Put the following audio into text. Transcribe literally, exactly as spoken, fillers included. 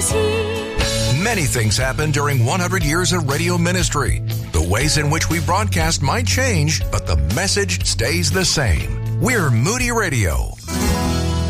is He. Many things happen during one hundred years of radio ministry. The ways in which we broadcast might change, but the message stays the same. We're Moody Radio.